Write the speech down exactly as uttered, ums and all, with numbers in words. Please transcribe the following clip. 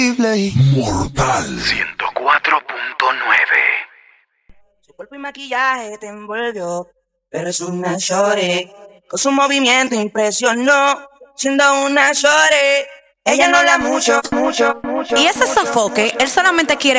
Mortal ciento cuatro punto nueve. Su cuerpo y maquillaje te envolvió, pero es una shorty. Con su movimiento impresionó, siendo una shorty. Ella no habla mucho, mucho, mucho. Y ese sofoque, él solamente quiere